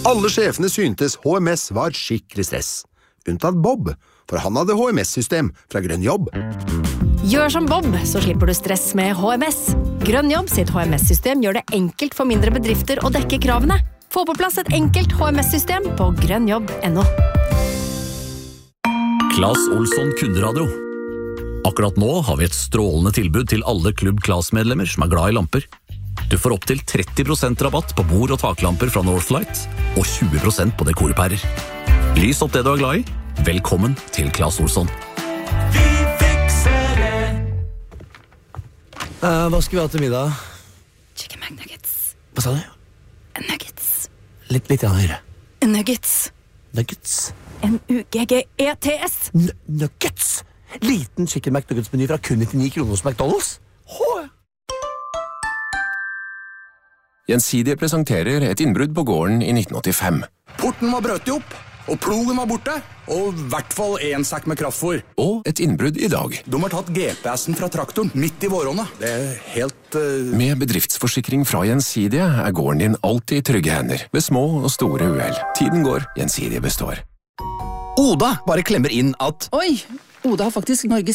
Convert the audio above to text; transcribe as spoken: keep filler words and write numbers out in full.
Alle sjefene syntes H M S var skikkelig stress. Unntatt Bob, for han hadde H M S-system fra Grønn Jobb. Gjør som Bob, så slipper du stress med H M S. Grønn Jobb sitt H M S-system gjør det enkelt for mindre bedrifter å dekke kravene. Få på plass et enkelt H M S-system på grønnjobb punktum no. Claes Olsson Kunderadio. Akkurat nå har vi et strålende tilbud til alle Klubb Claes-medlemmer som er glad i lamper. Du får opp til tretti prosent rabatt på bord- og taklamper fra Northlight, og tjue prosent på dekorpærer. Lys opp det du er glad i. Velkommen til Claes Olsson. Vi fikser det. Uh, hva skal vi ha til middag? Chicken McNuggets. Hva sa du? Nuggets. Litt, litt høyere. Nuggets. Nuggets. N U G G E T S. N nuggets? Liten chicken McNuggets-meny fra kun nittini kroner hos McDonald's? Hå! Gjensidige presenterer et innbrudd på gården i nitten åttifem. Porten var brøt opp, og plogen var borte, og i hvert fall en sekk med kraftfôr. Og et innbrudd i dag. De har tatt G P S-en fra traktoren midt i våronna. Det er helt... Uh... Med bedriftsforsikring fra Gjensidige er gården din alltid i trygge hender, ved små og store uhell. Tiden går, Gjensidige består. Oda bare klemmer inn at Oi, Oda har faktisk Norges